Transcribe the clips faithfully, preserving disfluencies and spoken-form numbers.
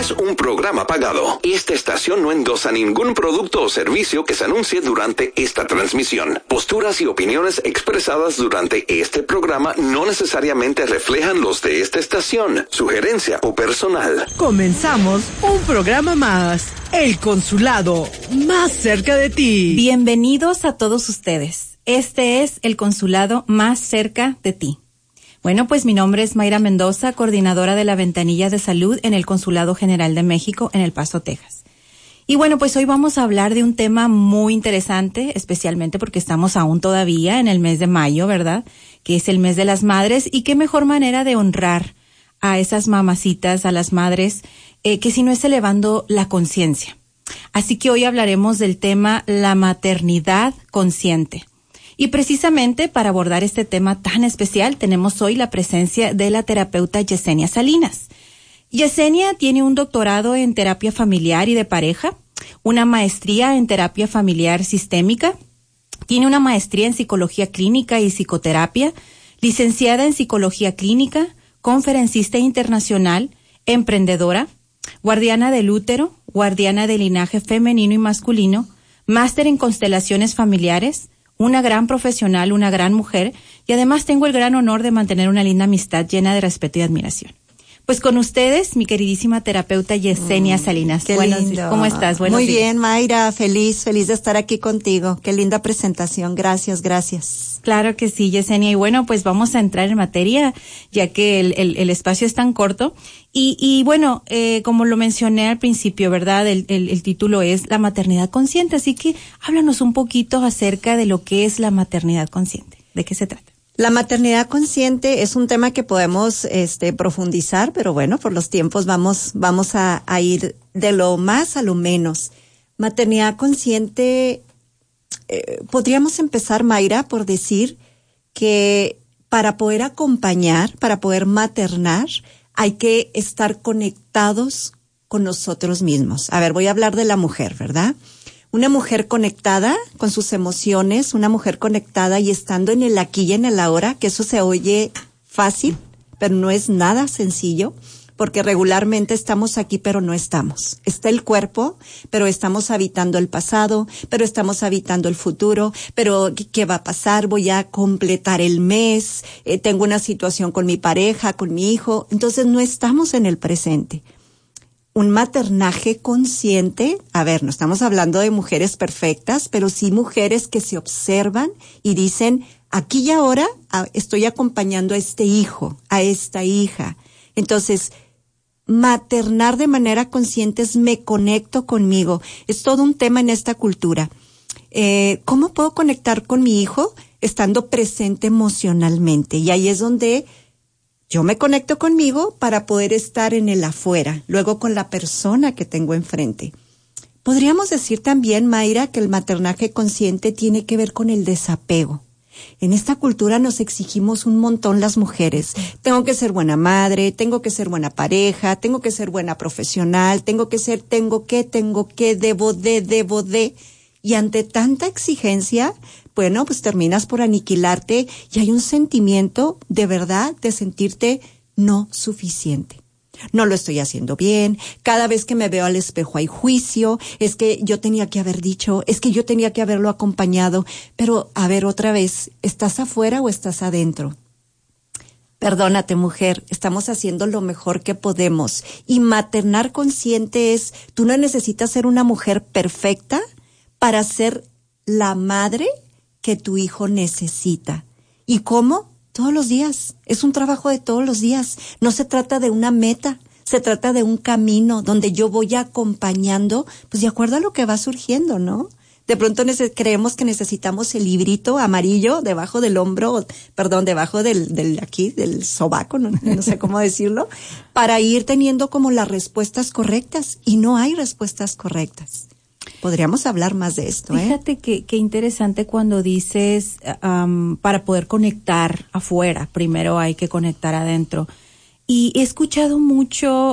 es un programa pagado. Esta estación no endosa ningún producto o servicio que se anuncie durante esta transmisión. Posturas y opiniones expresadas durante este programa no necesariamente reflejan los de esta estación, sugerencia o personal. Comenzamos un programa más. El Consulado, más cerca de ti. Bienvenidos a todos ustedes. Este es el Consulado más cerca de ti. Bueno, pues mi nombre es Mayra Mendoza, coordinadora de la Ventanilla de Salud en el Consulado General de México en El Paso, Texas. Y bueno, pues hoy vamos a hablar de un tema muy interesante, especialmente porque estamos aún todavía en el mes de mayo, ¿verdad? Que es el mes de las madres, y qué mejor manera de honrar a esas mamacitas, a las madres, eh, que si no es elevando la conciencia. Así que hoy hablaremos del tema la maternidad consciente. Y precisamente para abordar este tema tan especial tenemos hoy la presencia de la terapeuta Yesenia Salinas. Yesenia tiene un doctorado en terapia familiar y de pareja, una maestría en terapia familiar sistémica, tiene una maestría en psicología clínica y psicoterapia, licenciada en psicología clínica, conferencista internacional, emprendedora, guardiana del útero, guardiana del linaje femenino y masculino, máster en constelaciones familiares, una gran profesional, una gran mujer, y además tengo el gran honor de mantener una linda amistad llena de respeto y admiración. Pues con ustedes, mi queridísima terapeuta Yesenia mm, Salinas. Qué Buenos, lindo. ¿Cómo estás? Buenos Muy días. bien, Mayra, feliz, feliz de estar aquí contigo. Qué linda presentación, gracias, gracias. Claro que sí, Yesenia. Y bueno, pues vamos a entrar en materia, ya que el, el, el espacio es tan corto. Y, y bueno, eh, como lo mencioné al principio, ¿verdad? El, el, el título es La maternidad consciente. Así que háblanos un poquito acerca de lo que es la maternidad consciente. ¿De qué se trata? La maternidad consciente es un tema que podemos este, profundizar, pero bueno, por los tiempos vamos, vamos a, a ir de lo más a lo menos. Maternidad consciente, eh, podríamos empezar, Mayra, por decir que para poder acompañar, para poder maternar, hay que estar conectados con nosotros mismos. A ver, voy a hablar de la mujer, ¿verdad? Una mujer conectada con sus emociones, una mujer conectada y estando en el aquí y en el ahora, que eso se oye fácil, pero no es nada sencillo, porque regularmente estamos aquí, pero no estamos. Está el cuerpo, pero estamos habitando el pasado, pero estamos habitando el futuro, pero ¿qué va a pasar? Voy a completar el mes, eh, tengo una situación con mi pareja, con mi hijo, entonces no estamos en el presente. Un maternaje consciente, a ver, no estamos hablando de mujeres perfectas, pero sí mujeres que se observan y dicen, aquí y ahora estoy acompañando a este hijo, a esta hija. Entonces, maternar de manera consciente es me conecto conmigo. Es todo un tema en esta cultura. Eh, ¿Cómo puedo conectar con mi hijo? Estando presente emocionalmente. Y ahí es donde yo me conecto conmigo para poder estar en el afuera, luego con la persona que tengo enfrente. Podríamos decir también, Mayra, que el maternaje consciente tiene que ver con el desapego. En esta cultura nos exigimos un montón las mujeres. Tengo que ser buena madre, tengo que ser buena pareja, tengo que ser buena profesional, tengo que ser, tengo que, tengo que, debo de, debo de. Y ante tanta exigencia, bueno, pues terminas por aniquilarte y hay un sentimiento de verdad de sentirte no suficiente. No lo estoy haciendo bien, cada vez que me veo al espejo hay juicio, es que yo tenía que haber dicho, es que yo tenía que haberlo acompañado, pero a ver otra vez, ¿estás afuera o estás adentro? Perdónate, mujer, estamos haciendo lo mejor que podemos y maternar consciente es, tú no necesitas ser una mujer perfecta para ser la madre que tu hijo necesita. ¿Y cómo? Todos los días. Es un trabajo de todos los días. No se trata de una meta, se trata de un camino donde yo voy acompañando, pues de acuerdo a lo que va surgiendo, ¿no? De pronto nece- creemos que necesitamos el librito amarillo debajo del hombro, perdón, debajo del, del aquí, del sobaco, no, no sé cómo decirlo, para ir teniendo como las respuestas correctas. Y no hay respuestas correctas. Podríamos hablar más de esto, ¿eh? Fíjate que, que interesante cuando dices um, para poder conectar afuera, primero hay que conectar adentro. Y he escuchado mucho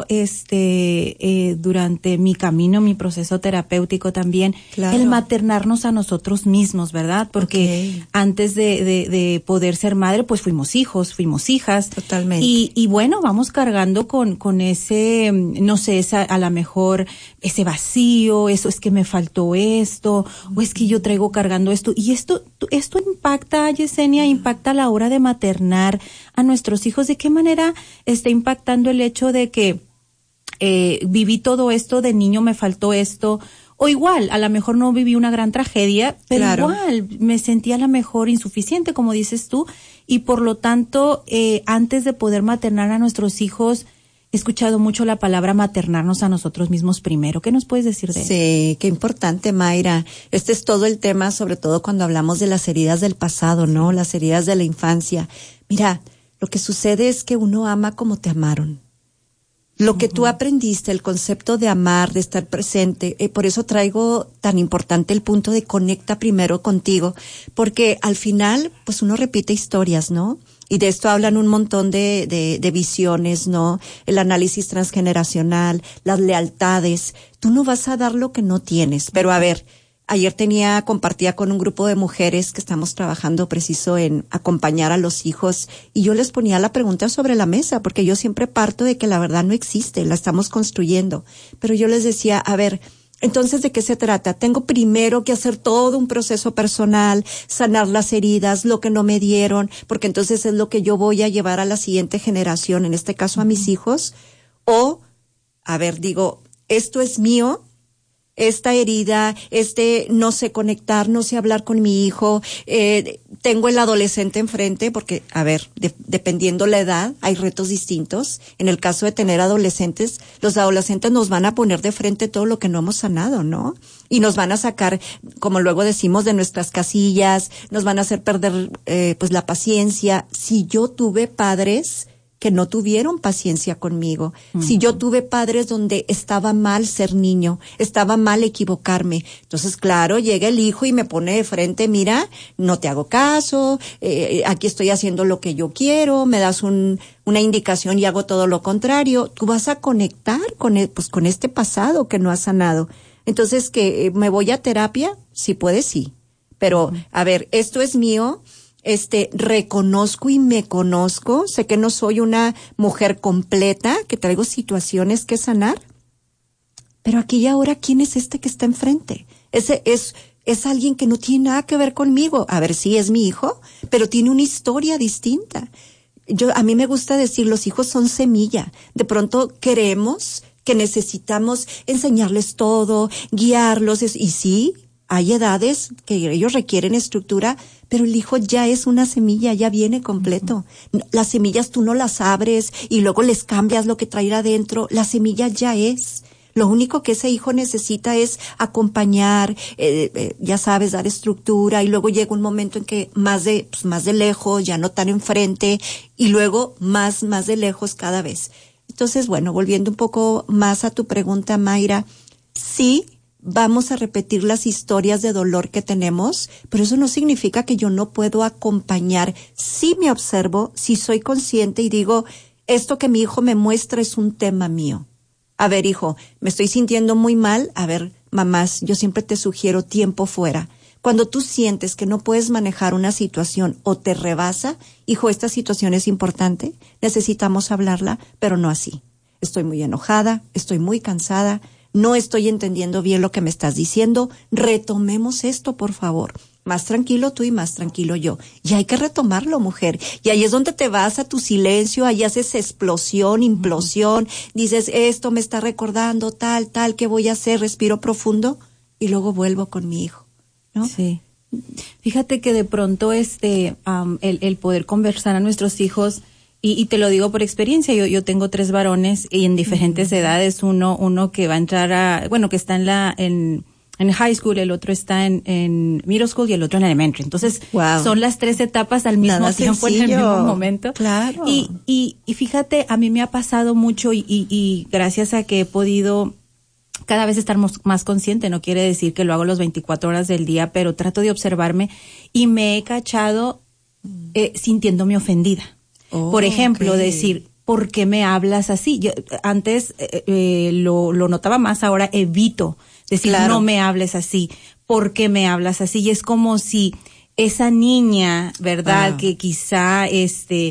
este eh, durante mi camino, mi proceso terapéutico también, claro. el maternarnos a nosotros mismos, ¿verdad? Porque okay. antes de, de, de poder ser madre, pues fuimos hijos, fuimos hijas. Totalmente. Y, y bueno, vamos cargando con, con ese, no sé, esa, a lo mejor ese vacío, eso es que me faltó esto, o es que yo traigo cargando esto. Y esto, esto impacta, Yesenia, impacta a la hora de maternar a nuestros hijos. ¿De qué manera está impactando el hecho de que eh, viví todo esto de niño, me faltó esto? O igual, a lo mejor no viví una gran tragedia, pero claro. igual me sentía a lo mejor insuficiente, como dices tú, y por lo tanto, eh, antes de poder maternar a nuestros hijos, he escuchado mucho la palabra maternarnos a nosotros mismos primero. ¿Qué nos puedes decir de eso? Sí, qué importante, Mayra. Este es todo el tema, sobre todo cuando hablamos de las heridas del pasado, ¿no? Las heridas de la infancia. Mira, lo que sucede es que uno ama como te amaron. Lo uh-huh. que tú aprendiste, el concepto de amar, de estar presente, eh, por eso traigo tan importante el punto de conecta primero contigo, porque al final, pues uno repite historias, ¿no? Y de esto hablan un montón de, de, de visiones, ¿no? El análisis transgeneracional, las lealtades. Tú no vas a dar lo que no tienes. Pero a ver, ayer tenía, compartía con un grupo de mujeres que estamos trabajando preciso en acompañar a los hijos y yo les ponía la pregunta sobre la mesa porque yo siempre parto de que la verdad no existe, la estamos construyendo. Pero yo les decía, a ver, entonces, ¿de qué se trata? Tengo primero que hacer todo un proceso personal, sanar las heridas, lo que no me dieron, porque entonces es lo que yo voy a llevar a la siguiente generación, en este caso a mis hijos. O, a ver, digo, esto es mío, esta herida, este no sé conectar, no sé hablar con mi hijo, eh, tengo el adolescente enfrente, porque, a ver, de, dependiendo la edad, hay retos distintos. En el caso de tener adolescentes, los adolescentes nos van a poner de frente todo lo que no hemos sanado, ¿no? Y nos van a sacar, como luego decimos, de nuestras casillas, nos van a hacer perder, eh, pues la paciencia. Si yo tuve padres que no tuvieron paciencia conmigo. Uh-huh. Si yo tuve padres donde estaba mal ser niño, estaba mal equivocarme. Entonces, claro, llega el hijo y me pone de frente, mira, no te hago caso, eh, aquí estoy haciendo lo que yo quiero, me das un, una indicación y hago todo lo contrario. Tú vas a conectar con, el, pues, con este pasado que no has sanado. Entonces, ¿que me voy a terapia? Si puedes, sí. Pero, uh-huh. a ver, esto es mío. Este, reconozco y me conozco, sé que no soy una mujer completa, que traigo situaciones que sanar, pero aquí y ahora, ¿quién es este que está enfrente? Ese es, es alguien que no tiene nada que ver conmigo. A ver, sí es mi hijo, pero tiene una historia distinta. Yo, a mí me gusta decir, los hijos son semilla. De pronto queremos que necesitamos enseñarles todo, guiarlos, y sí, hay edades que ellos requieren estructura, pero el hijo ya es una semilla, ya viene completo. Uh-huh. Las semillas tú no las abres y luego les cambias lo que trae adentro. La semilla ya es. Lo único que ese hijo necesita es acompañar, eh, eh, ya sabes, dar estructura, y luego llega un momento en que más de, pues más de lejos, ya no tan enfrente, y luego más, más de lejos cada vez. Entonces, bueno, volviendo un poco más a tu pregunta, Mayra, sí, vamos a repetir las historias de dolor que tenemos, pero eso no significa que yo no puedo acompañar. Si me observo, si soy consciente y digo, esto que mi hijo me muestra es un tema mío. A ver, hijo, me estoy sintiendo muy mal. A ver, mamás, yo siempre te sugiero tiempo fuera. Cuando tú sientes que no puedes manejar una situación o te rebasa, hijo, esta situación es importante, necesitamos hablarla, pero no así. Estoy muy enojada, estoy muy cansada, no estoy entendiendo bien lo que me estás diciendo, retomemos esto, por favor. Más tranquilo tú y más tranquilo yo. Y hay que retomarlo, mujer. Y ahí es donde te vas a tu silencio, ahí haces explosión, implosión, dices, esto me está recordando, tal, tal, ¿qué voy a hacer? Respiro profundo y luego vuelvo con mi hijo, ¿no? Sí. Fíjate que de pronto este, um, el, el poder conversar a nuestros hijos, Y, y te lo digo por experiencia, yo yo tengo tres varones y en diferentes uh-huh. edades, uno uno que va a entrar a, bueno, que está en la en en high school, el otro está en en middle school y el otro en elementary. Entonces, wow. son las tres etapas al mismo Nada tiempo sencillo. En el mismo momento. Claro. Y y y fíjate, a mí me ha pasado mucho y y, y gracias a que he podido cada vez estar más consciente, no quiere decir que lo hago las veinticuatro horas del día, pero trato de observarme y me he cachado eh, sintiéndome ofendida. Oh, Por ejemplo, okay. decir, ¿por qué me hablas así? Yo antes eh, eh, lo, lo notaba más, ahora evito decir, claro, no me hables así. ¿Por qué me hablas así? Y es como si esa niña, ¿verdad? Ah. Que quizá este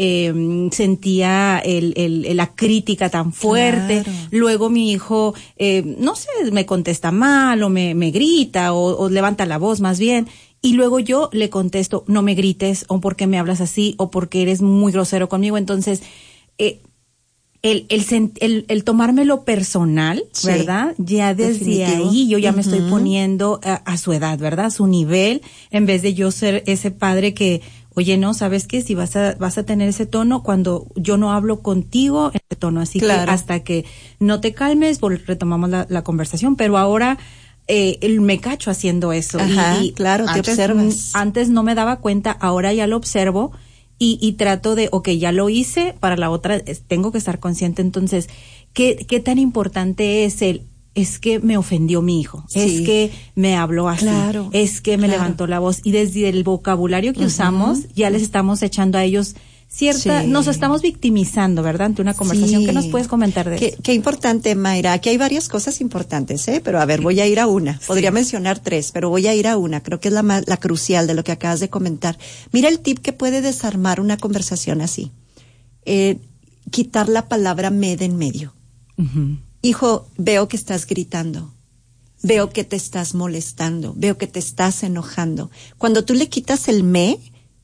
eh, sentía el, el, la crítica tan fuerte. Claro. Luego mi hijo, eh, no sé, me contesta mal o me, me grita o, o levanta la voz más bien. Y luego yo le contesto, no me grites, o por qué me hablas así, o porque eres muy grosero conmigo. Entonces, eh, el, el, el, el tomármelo personal, sí, ¿verdad? Ya desde definitivo. Ahí yo ya uh-huh. me estoy poniendo a, a su edad, ¿verdad? A su nivel, en vez de yo ser ese padre que, oye, no, ¿sabes qué? Si vas a, vas a tener ese tono cuando yo no hablo contigo en ese tono. Así claro. que hasta que no te calmes, retomamos la, la conversación, pero ahora eh, me cacho haciendo eso. Ajá, y, y claro, te antes, observas. Antes no me daba cuenta, ahora ya lo observo. Y, y trato de, okay, ya lo hice, para la otra tengo que estar consciente. Entonces, ¿qué, qué tan importante es el, es que me ofendió mi hijo, sí, es que me habló así, claro, es que me claro. levantó la voz? Y desde el vocabulario que uh-huh. usamos, ya les estamos echando a ellos cierta, sí. nos estamos victimizando, ¿verdad? Ante una conversación. Sí. ¿Qué nos puedes comentar de qué, eso? Qué importante, Mayra. Aquí hay varias cosas importantes, ¿eh? Pero a ver, voy a ir a una. Podría sí. mencionar tres, pero voy a ir a una. Creo que es la más, la crucial de lo que acabas de comentar. Mira el tip que puede desarmar una conversación así. Eh, quitar la palabra me de en medio. Uh-huh. Hijo, veo que estás gritando. Veo que te estás molestando. Veo que te estás enojando. Cuando tú le quitas el me,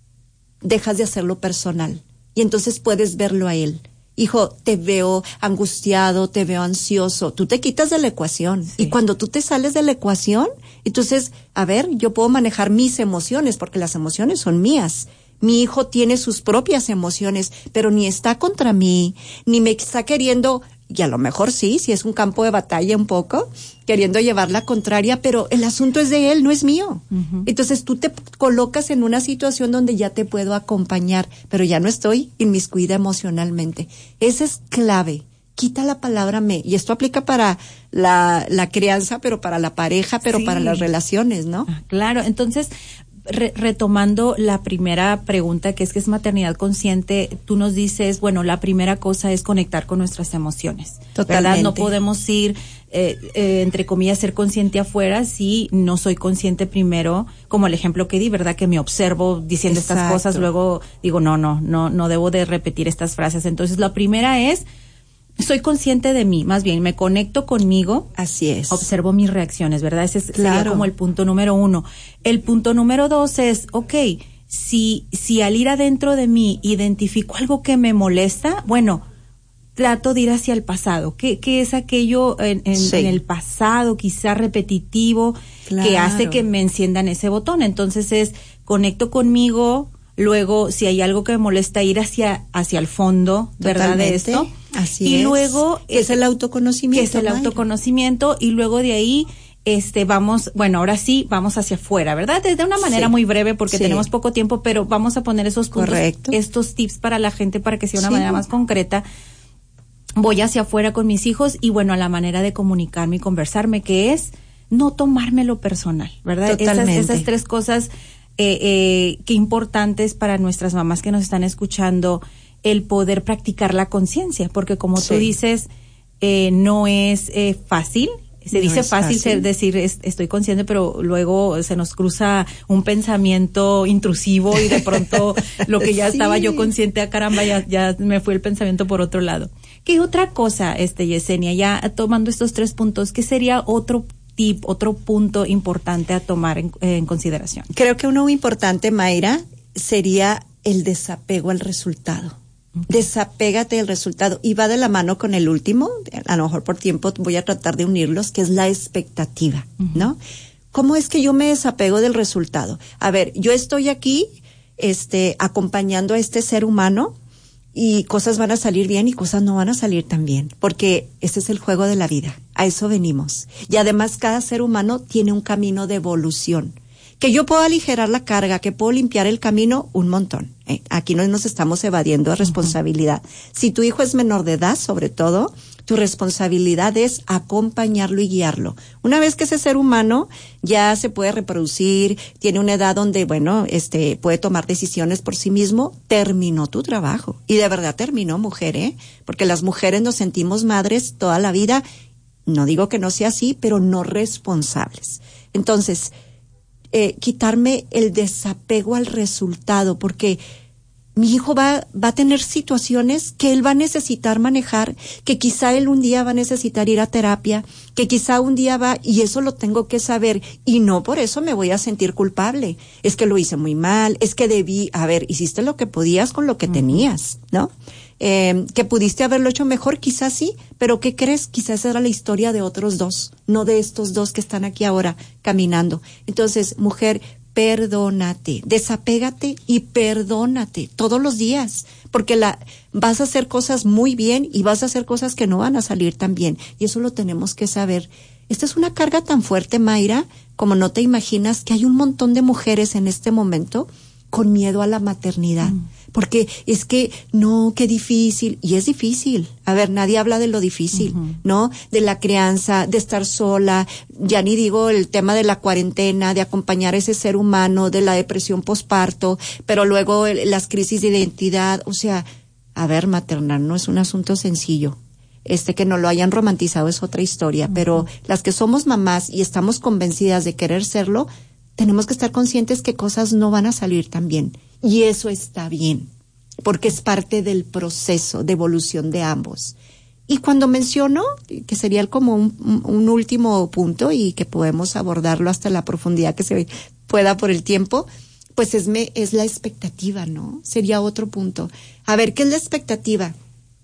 dejas de hacerlo personal y entonces puedes verlo a él. Hijo, te veo angustiado, te veo ansioso. Tú te quitas de la ecuación. Sí. Y cuando tú te sales de la ecuación, entonces, a ver, yo puedo manejar mis emociones porque las emociones son mías. Mi hijo tiene sus propias emociones, pero ni está contra mí, ni me está queriendo, y a lo mejor sí, si es un campo de batalla un poco, queriendo llevar la contraria, pero el asunto es de él, no es mío. Uh-huh. Entonces tú te colocas en una situación donde ya te puedo acompañar, pero ya no estoy inmiscuida emocionalmente. Esa es clave. Quita la palabra me. Y esto aplica para la, la crianza, pero para la pareja, pero sí. para las relaciones, ¿no? Ah, claro. Entonces, Re- retomando la primera pregunta, que es que es maternidad consciente, tú nos dices, bueno, la primera cosa es conectar con nuestras emociones. Totalmente. ¿Verdad? No podemos ir, eh, eh, entre comillas, ser consciente afuera si no soy consciente primero, como el ejemplo que di, ¿verdad? Que me observo diciendo Exacto. estas cosas, luego digo, no, no, no, no debo de repetir estas frases. Entonces, la primera es, soy consciente de mí, más bien me conecto conmigo. Así es. Observo mis reacciones, ¿verdad? Ese es, claro. sería como el punto número uno. El punto número dos es, okay, si, si al ir adentro de mí identifico algo que me molesta, bueno, trato de ir hacia el pasado. ¿Qué, qué es aquello en, en, sí. en el pasado, quizá repetitivo, claro. que hace que me enciendan ese botón? Entonces es, conecto conmigo. Luego, si hay algo que me molesta, ir hacia hacia el fondo, ¿verdad? Totalmente. De esto. Así y es. luego es, es el autoconocimiento. Que es el autoconocimiento y luego de ahí este vamos, bueno, ahora sí vamos hacia afuera, ¿verdad? De una manera sí. muy breve porque sí. tenemos poco tiempo, pero vamos a poner esos puntos, Correcto. estos tips para la gente para que sea una sí. manera más concreta. Voy hacia afuera con mis hijos y bueno, a la manera de comunicarme y conversarme, que es no tomármelo personal, ¿verdad? Totalmente. Esas, esas tres cosas Eh, eh, qué importantes para nuestras mamás que nos están escuchando el poder practicar la conciencia, porque como sí. tú dices, eh, no es eh, fácil, se no dice fácil, fácil. decir es, estoy consciente, pero luego se nos cruza un pensamiento intrusivo y de pronto lo que ya sí. estaba yo consciente, a caramba, ya, ya me fue el pensamiento por otro lado. ¿Qué otra cosa, este Yesenia, ya tomando estos tres puntos, qué sería otro tip, otro punto importante a tomar en, en consideración? Creo que uno muy importante, Mayra, sería el desapego al resultado. Okay. Desapégate del resultado. Y va de la mano con el último, a lo mejor por tiempo voy a tratar de unirlos, que es la expectativa, uh-huh. ¿no? ¿Cómo es que yo me desapego del resultado? A ver, yo estoy aquí, este, acompañando a este ser humano, y cosas van a salir bien y cosas no van a salir tan bien, porque ese es el juego de la vida, a eso venimos. Y además cada ser humano tiene un camino de evolución, que yo puedo aligerar la carga, que puedo limpiar el camino, un montón. ¿eh? Aquí no nos estamos evadiendo de responsabilidad. Uh-huh. Si tu hijo es menor de edad, sobre todo, Tu responsabilidad es acompañarlo y guiarlo. Una vez que ese ser humano ya se puede reproducir, tiene una edad donde, bueno, este, puede tomar decisiones por sí mismo, terminó tu trabajo. Y de verdad terminó, mujer, ¿eh? Porque las mujeres nos sentimos madres toda la vida. No digo que no sea así, pero no responsables. Entonces, eh, quitarme el desapego al resultado, porque mi hijo va, va a tener situaciones que él va a necesitar manejar, que quizá él un día va a necesitar ir a terapia, que quizá un día va, y eso lo tengo que saber, y no por eso me voy a sentir culpable. Es que lo hice muy mal, es que debí, a ver, hiciste lo que podías con lo que uh-huh. tenías, ¿no? Eh, que pudiste haberlo hecho mejor, quizás sí, pero ¿qué crees? Quizás era la historia de otros dos, no de estos dos que están aquí ahora caminando. Entonces, mujer, perdónate, desapégate y perdónate todos los días, porque la vas a hacer cosas muy bien y vas a hacer cosas que no van a salir tan bien, y eso lo tenemos que saber. Esta es una carga tan fuerte, Mayra, como no te imaginas, que hay un montón de mujeres en este momento con miedo a la maternidad. Mm. Porque es que, no, qué difícil, y es difícil. A ver, nadie habla de lo difícil, uh-huh. ¿no? De la crianza, de estar sola, ya ni digo el tema de la cuarentena, de acompañar a ese ser humano, de la depresión posparto, pero luego el, las crisis de identidad. O sea, a ver, maternar no es un asunto sencillo. Este, que no lo hayan romantizado es otra historia, uh-huh. pero las que somos mamás y estamos convencidas de querer serlo, tenemos que estar conscientes que cosas no van a salir tan bien. Y eso está bien, porque es parte del proceso de evolución de ambos. Y cuando menciono, que sería como un, un último punto y que podemos abordarlo hasta la profundidad que se pueda por el tiempo, pues es, me, es la expectativa, ¿no? Sería otro punto. A ver, ¿qué es la expectativa?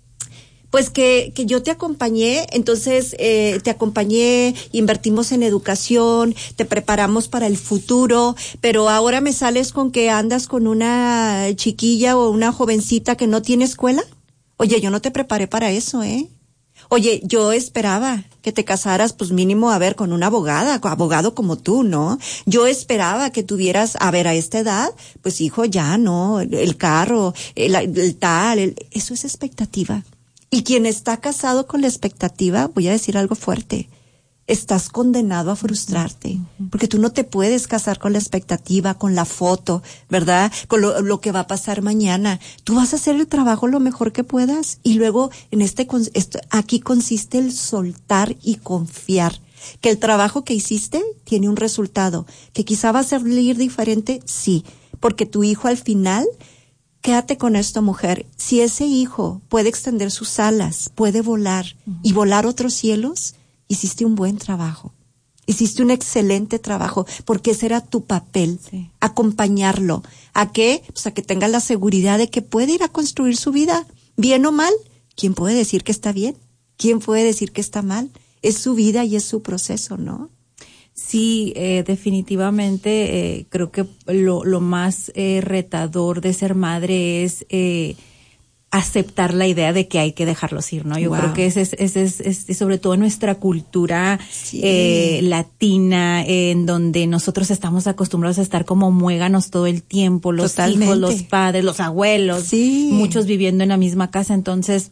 Pues que, que yo te acompañé, entonces eh, te acompañé, invertimos en educación, te preparamos para el futuro, pero ahora me sales con que andas con una chiquilla o una jovencita que no tiene escuela. Oye, yo no te preparé para eso, ¿eh? Oye, yo esperaba que te casaras, pues mínimo, a ver, con una abogada, abogado como tú, ¿no? Yo esperaba que tuvieras, a ver, a esta edad, pues hijo, ya, ¿no? El carro, el, el tal, el, eso es expectativa. Y quien está casado con la expectativa, voy a decir algo fuerte, estás condenado a frustrarte, porque tú no te puedes casar con la expectativa, con la foto, ¿verdad? Con lo, lo que va a pasar mañana. Tú vas a hacer el trabajo lo mejor que puedas, y luego en este, esto, aquí consiste el soltar y confiar, que el trabajo que hiciste tiene un resultado, que quizá va a salir diferente, sí, porque tu hijo al final. Quédate con esto, mujer. Si ese hijo puede extender sus alas, puede volar uh-huh. y volar otros cielos, hiciste un buen trabajo. Hiciste un excelente trabajo, porque ese era tu papel, sí. acompañarlo. ¿A qué? Pues a que tenga la seguridad de que puede ir a construir su vida, bien o mal. ¿Quién puede decir que está bien? ¿Quién puede decir que está mal? Es su vida y es su proceso, ¿no? Sí, eh, definitivamente eh, creo que lo, lo más eh, retador de ser madre es eh, aceptar la idea de que hay que dejarlos ir, ¿no? Yo wow. creo que ese es, ese es, es sobre todo en nuestra cultura sí. eh, latina, eh, en donde nosotros estamos acostumbrados a estar como muéganos todo el tiempo, los Totalmente. hijos, los padres, los abuelos, sí. muchos viviendo en la misma casa, entonces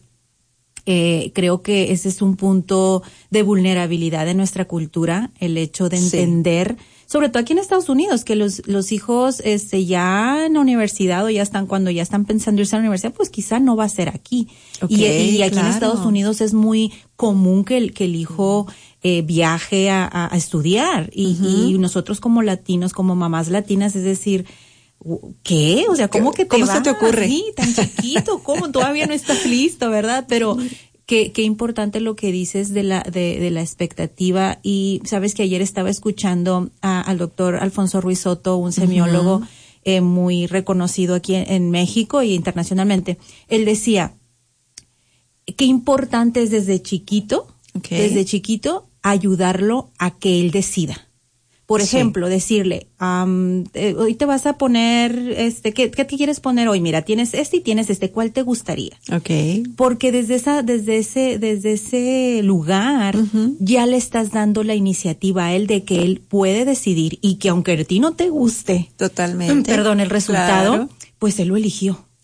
Eh, creo que ese es un punto de vulnerabilidad de nuestra cultura, el hecho de entender, sí. sobre todo aquí en Estados Unidos, que los los hijos este ya en la universidad o ya están, cuando ya están pensando irse a la universidad, pues quizá no va a ser aquí. Okay, y, y aquí claro. en Estados Unidos es muy común que el, que el hijo eh, viaje a, a, a estudiar y, uh-huh. y nosotros como latinos, como mamás latinas, es decir, ¿qué? O sea, ¿cómo que te ¿Cómo vas? se te ocurre? Sí, tan chiquito, ¿cómo? Todavía no estás listo, ¿verdad? Pero qué, qué importante lo que dices de la, de, de la expectativa. Y sabes que ayer estaba escuchando a, al doctor Alfonso Ruiz Soto, un semiólogo uh-huh. eh, muy reconocido aquí en, en México y internacionalmente. Él decía, qué importante es desde chiquito, okay. desde chiquito, ayudarlo a que él decida. Por ejemplo, sí. decirle, um, eh, hoy te vas a poner, este, ¿qué, qué te quieres poner hoy? Mira, tienes este y tienes este, ¿cuál te gustaría? Okay. Porque desde esa, desde ese, desde ese lugar, uh-huh. ya le estás dando la iniciativa a él de que él puede decidir y que aunque a ti no te guste, totalmente, perdón, el resultado, claro. pues él lo eligió.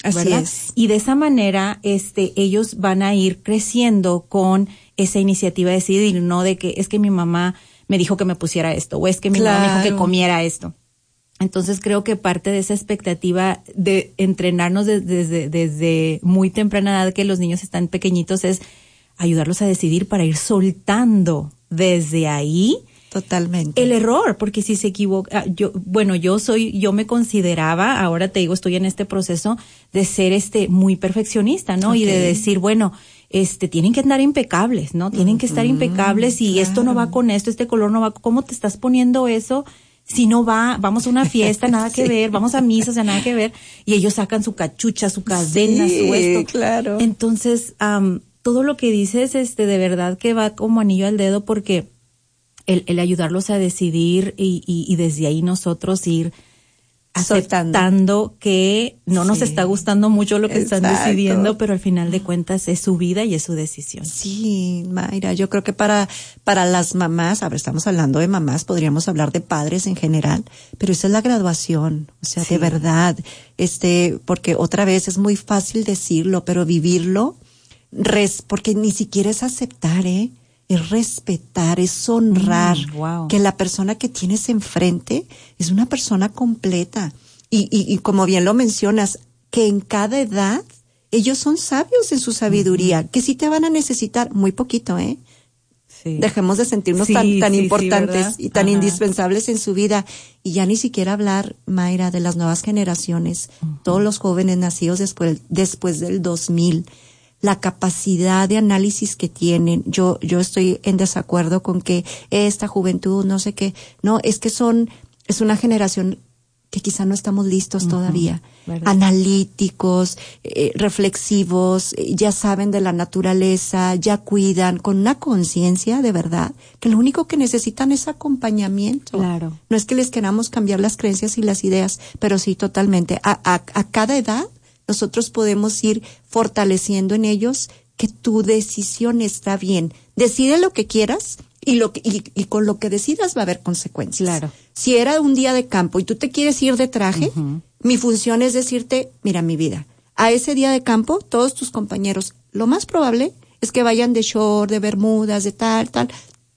Así ¿verdad? es. Y de esa manera, este, ellos van a ir creciendo con esa iniciativa de decidir, no de que es que mi mamá me dijo que me pusiera esto, o es que mi Claro. mamá me dijo que comiera esto. Entonces creo que parte de esa expectativa de entrenarnos de- desde, desde muy temprana edad, que los niños están pequeñitos, es ayudarlos a decidir para ir soltando desde ahí Totalmente. el error, porque si se equivoca, yo, bueno, yo soy, yo me consideraba, ahora te digo, estoy en este proceso de ser este muy perfeccionista, ¿no? Y de Ok. decir, bueno, este, tienen que andar impecables, ¿no? Tienen que estar impecables y esto no va con esto, este color no va, ¿cómo te estás poniendo eso? Si no va, vamos a una fiesta, nada que Sí. ver, vamos a misa, o sea, nada que ver. Y ellos sacan su cachucha, su cadena, Sí, su esto. claro. Entonces, am, todo lo que dices, este, de verdad que va como anillo al dedo, porque el, el ayudarlos a decidir y, y, y desde ahí nosotros ir Soltando. aceptando que no nos Sí. está gustando mucho lo que están Exacto. decidiendo, pero al final de cuentas es su vida y es su decisión. Sí, Mayra, yo creo que para, para las mamás, a ver, estamos hablando de mamás, podríamos hablar de padres en general, pero esa es la graduación, o sea, Sí. de verdad, este, porque otra vez es muy fácil decirlo, pero vivirlo, res, porque ni siquiera es aceptar, ¿eh? Es respetar, es honrar Mm, wow. que la persona que tienes enfrente es una persona completa. Y, y, y como bien lo mencionas, que en cada edad ellos son sabios en su sabiduría, uh-huh. que sí te van a necesitar muy poquito, ¿eh? Sí. Dejemos de sentirnos Sí, tan, tan sí, importantes sí, y tan Ajá. indispensables en su vida. Y ya ni siquiera hablar, Mayra, de las nuevas generaciones, uh-huh. todos los jóvenes nacidos después, después del dos mil. La capacidad de análisis que tienen. Yo, yo estoy en desacuerdo con que esta juventud, no sé qué, no, es que son, es una generación que quizá no estamos listos uh-huh, todavía. ¿Verdad? Analíticos, eh, reflexivos, eh, ya saben de la naturaleza, ya cuidan, con una conciencia de verdad, que lo único que necesitan es acompañamiento. Claro. No es que les queramos cambiar las creencias y las ideas, pero sí totalmente. A, a, a cada edad, nosotros podemos ir fortaleciendo en ellos que tu decisión está bien. Decide lo que quieras y lo que, y, y con lo que decidas va a haber consecuencias. Claro. Si era un día de campo y tú te quieres ir de traje, uh-huh. mi función es decirte, mira mi vida, a ese día de campo todos tus compañeros, lo más probable es que vayan de short, de bermudas, de tal, tal.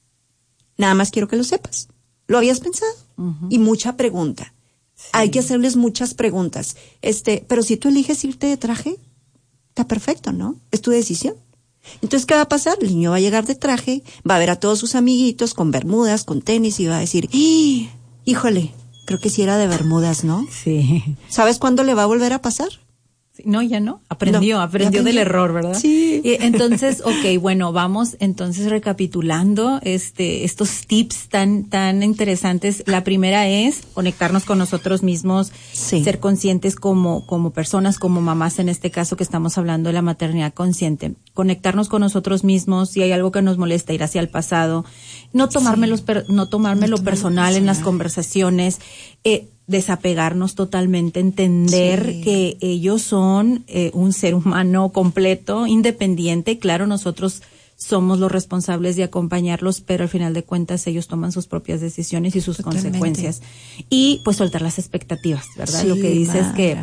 Nada más quiero que lo sepas. ¿Lo habías pensado? Uh-huh. Y mucha pregunta. Sí. Hay que hacerles muchas preguntas. Este, pero si tú eliges irte de traje, está perfecto, ¿no? Es tu decisión. Entonces, ¿qué va a pasar? El niño va a llegar de traje, va a ver a todos sus amiguitos con bermudas, con tenis y va a decir, ¡Ah! Híjole, creo que sí era de bermudas, ¿no? Sí. ¿Sabes cuándo le va a volver a pasar? No, ya no. Aprendió, no, aprendió, aprendió del error, ¿verdad? Sí. Y entonces, ok, bueno, vamos entonces recapitulando este estos tips tan tan interesantes. La primera es conectarnos con nosotros mismos, sí. ser conscientes como como personas, como mamás en este caso que estamos hablando de la maternidad consciente. Conectarnos con nosotros mismos, si hay algo que nos molesta, ir hacia el pasado, no tomármelo, sí. per, no tomármelo no personal en las conversaciones, eh, desapegarnos totalmente, entender sí. que ellos son eh, un ser humano completo, independiente. Claro, nosotros somos los responsables de acompañarlos, pero al final de cuentas ellos toman sus propias decisiones y sus totalmente. Consecuencias. Y pues soltar las expectativas, ¿verdad? Sí, Lo que dice es que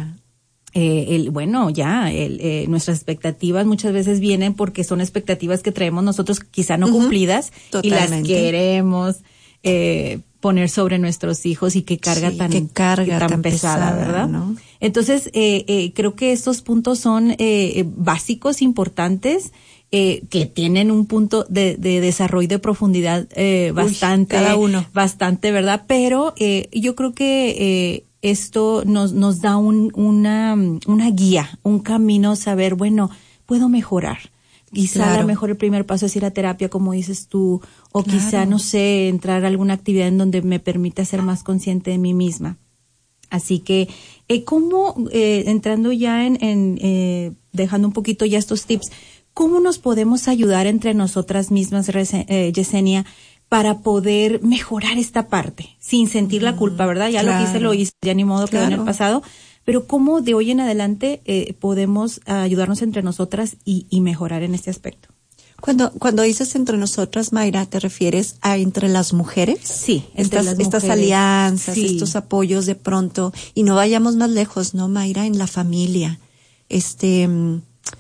eh, el, bueno, ya, el, eh, nuestras expectativas muchas veces vienen porque son expectativas que traemos nosotros quizá no uh-huh. cumplidas totalmente. Y las queremos eh, poner sobre nuestros hijos y qué carga sí, tan, qué carga tan, tan pesada, pesada, ¿verdad? ¿no? Entonces, eh, eh, creo que estos puntos son eh, básicos, importantes, eh, que tienen un punto de, de desarrollo de profundidad eh, bastante, Uy, cada uno. bastante, ¿verdad? Pero eh, yo creo que eh, esto nos, nos da un, una, una guía, un camino, saber, bueno, puedo mejorar. Quizá claro. a lo mejor el primer paso es ir a terapia, como dices tú, o claro. quizá, no sé, entrar a alguna actividad en donde me permita ser más consciente de mí misma. Así que, eh, ¿cómo, eh, entrando ya en, en eh, dejando un poquito ya estos tips, cómo nos podemos ayudar entre nosotras mismas, eh, Yesenia, para poder mejorar esta parte, sin sentir mm, la culpa, ¿verdad? Ya claro. lo hice, lo hice, ya ni modo claro. quedó en el pasado. Pero ¿cómo de hoy en adelante eh, podemos ayudarnos entre nosotras y, y mejorar en este aspecto? Cuando cuando dices entre nosotras, Mayra, ¿te refieres a entre las mujeres? Sí, entre estas, las mujeres. Estas alianzas, sí. estos apoyos de pronto. Y no vayamos más lejos, ¿no, Mayra? En la familia. este, um,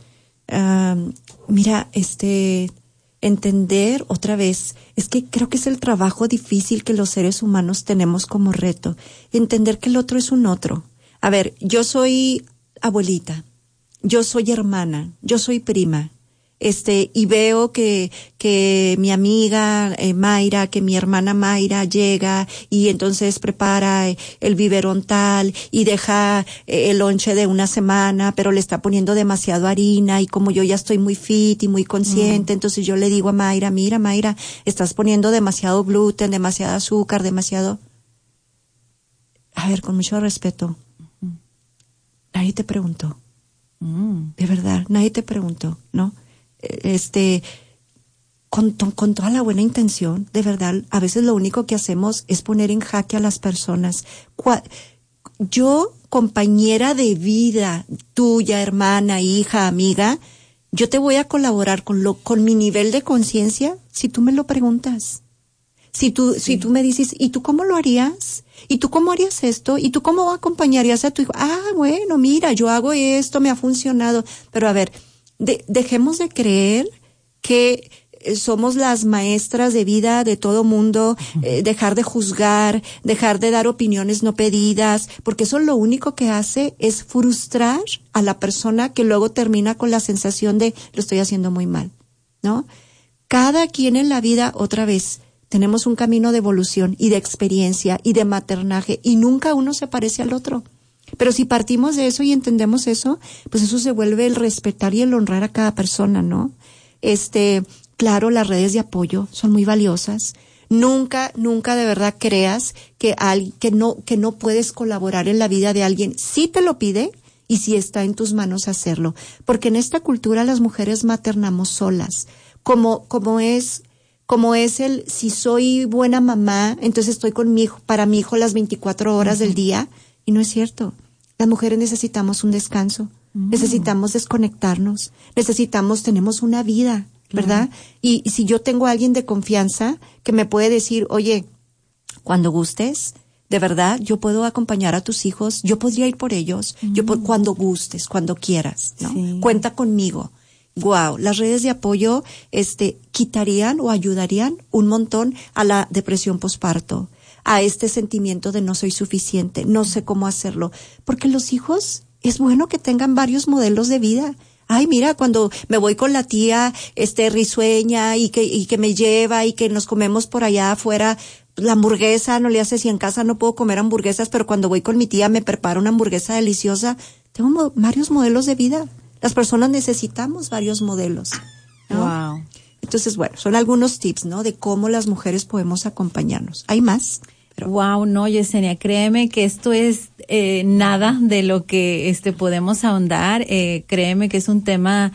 mira, este, entender otra vez, es que creo que es el trabajo difícil que los seres humanos tenemos como reto, entender que el otro es un otro. A ver, yo soy abuelita, yo soy hermana, yo soy prima, este, y veo que, que mi amiga eh, Mayra, que mi hermana Mayra llega y entonces prepara eh, el biberón tal y deja eh, el lonche de una semana, pero le está poniendo demasiado harina y como yo ya estoy muy fit y muy consciente, mm. entonces yo le digo a Mayra, mira Mayra, estás poniendo demasiado gluten, demasiado azúcar, demasiado... A ver, con mucho respeto, mm. nadie te preguntó. Mm. De verdad, nadie te preguntó, ¿no? Este, con, con toda la buena intención, de verdad, a veces lo único que hacemos es poner en jaque a las personas. Yo, compañera de vida, tuya, hermana, hija, amiga, yo te voy a colaborar con lo, con mi nivel de conciencia si tú me lo preguntas. Si tú, sí. si tú me dices, ¿y tú cómo lo harías? ¿Y tú cómo harías esto? ¿Y tú cómo acompañarías a tu hijo? Ah, bueno, mira, yo hago esto, me ha funcionado. Pero a ver, De, dejemos de creer que somos las maestras de vida de todo mundo, eh, dejar de juzgar, dejar de dar opiniones no pedidas, porque eso lo único que hace es frustrar a la persona que luego termina con la sensación de lo estoy haciendo muy mal, ¿no? Cada quien en la vida, otra vez, tenemos un camino de evolución y de experiencia y de maternaje y nunca uno se parece al otro. Pero si partimos de eso y entendemos eso, pues eso se vuelve el respetar y el honrar a cada persona, ¿no? Este, claro, las redes de apoyo son muy valiosas. Nunca, nunca de verdad creas que al, que no, que no puedes colaborar en la vida de alguien. Sí te lo pide y sí está en tus manos hacerlo. Porque en esta cultura las mujeres maternamos solas. Como, como es, como es el, si soy buena mamá, entonces estoy con mi hijo, para mi hijo las veinticuatro horas uh-huh. del día. Y no es cierto. Las mujeres necesitamos un descanso, mm. necesitamos desconectarnos, necesitamos, tenemos una vida, ¿verdad? Claro. Y, y si yo tengo a alguien de confianza que me puede decir, oye, cuando gustes, de verdad, yo puedo acompañar a tus hijos, yo podría ir por ellos, mm. yo po- cuando gustes, cuando quieras, ¿no? Sí. Cuenta conmigo. Wow, las redes de apoyo, este, quitarían o ayudarían un montón a la depresión posparto, a este sentimiento de no soy suficiente, no sé cómo hacerlo. Porque los hijos, es bueno que tengan varios modelos de vida. Ay, mira, cuando me voy con la tía, este, risueña, y que, y que me lleva, y que nos comemos por allá afuera, la hamburguesa, no le hace si en casa no puedo comer hamburguesas, pero cuando voy con mi tía me prepara una hamburguesa deliciosa. Tengo mo- varios modelos de vida. Las personas necesitamos varios modelos, ¿no? Wow. Entonces, bueno, son algunos tips, ¿no? De cómo las mujeres podemos acompañarnos. ¿Hay más? Pero... Wow, no, Yesenia, créeme que esto es eh, nada de lo que este podemos ahondar. Eh, créeme que es un tema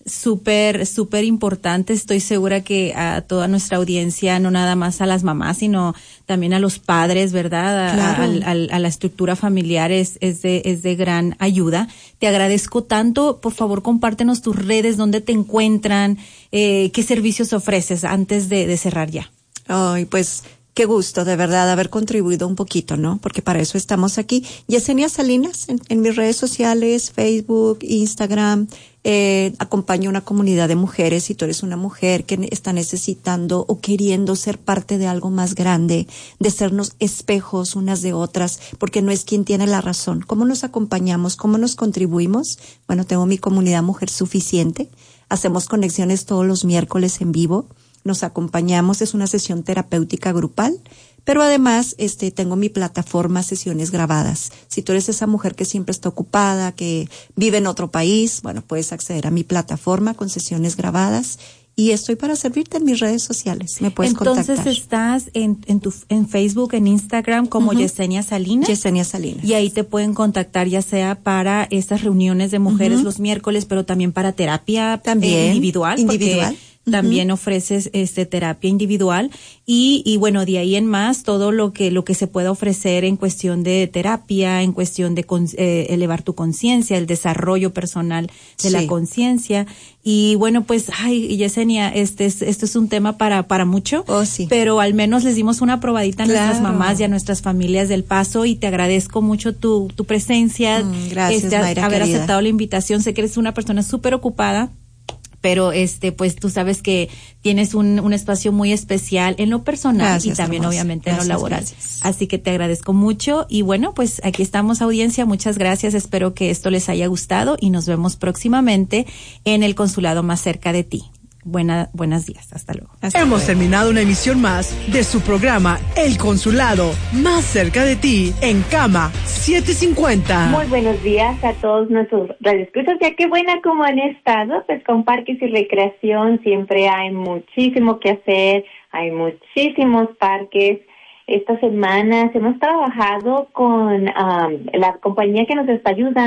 súper, súper importante. Estoy segura que a toda nuestra audiencia, no nada más a las mamás, sino también a los padres, ¿verdad? A, claro. a, a, a la estructura familiar es, es de, es de gran ayuda. Te agradezco tanto. Por favor, compártenos tus redes, dónde te encuentran, eh, qué servicios ofreces antes de, de cerrar ya. Ay, pues, qué gusto, de verdad, haber contribuido un poquito, ¿no? Porque para eso estamos aquí. Yesenia Salinas, en, en mis redes sociales, Facebook, Instagram, eh, acompaño una comunidad de mujeres. Si tú eres una mujer que está necesitando o queriendo ser parte de algo más grande, de sernos espejos unas de otras, porque no es quien tiene la razón. ¿Cómo nos acompañamos? ¿Cómo nos contribuimos? Bueno, tengo mi comunidad Mujer Suficiente. Hacemos conexiones todos los miércoles en vivo. Nos acompañamos, es una sesión terapéutica grupal, pero además este tengo mi plataforma Sesiones Grabadas. Si tú eres esa mujer que siempre está ocupada, que vive en otro país, bueno, puedes acceder a mi plataforma con sesiones grabadas y estoy para servirte en mis redes sociales. Me puedes Entonces contactar. Entonces estás en, en tu en Facebook, en Instagram como uh-huh. Yesenia Salinas. Yesenia Salinas. Y ahí te pueden contactar ya sea para estas reuniones de mujeres uh-huh. los miércoles, pero también para terapia también, eh, individual. Individual. También uh-huh. ofreces este terapia individual y, y bueno, de ahí en más todo lo que lo que se pueda ofrecer en cuestión de terapia, en cuestión de con, eh, elevar tu conciencia, el desarrollo personal de sí. la conciencia. Y bueno, pues, ay, Yesenia, este es, esto es un tema para, para mucho, oh, sí. pero al menos les dimos una probadita a claro. nuestras mamás y a nuestras familias del Paso, y te agradezco mucho tu, tu presencia, mm, gracias, este, Mayra, haber querida. aceptado la invitación. Sé que eres una persona súper ocupada, pero este, pues tú sabes que tienes un, un espacio muy especial en lo personal gracias, y también hermosa. obviamente gracias, en lo laboral. Gracias. Así que te agradezco mucho y bueno, pues aquí estamos, audiencia, muchas gracias, espero que esto les haya gustado y nos vemos próximamente en el consulado más cerca de ti. Buena, buenos días, hasta luego. Hasta Hemos luego. terminado una emisión más de su programa El Consulado, más cerca de ti, en Cama setecientos cincuenta. Muy buenos días a todos nuestros radioescuchas, ya que buena como han estado, pues con parques y recreación siempre hay muchísimo que hacer, hay muchísimos parques. Estas semanas hemos trabajado con um, la compañía que nos está ayudando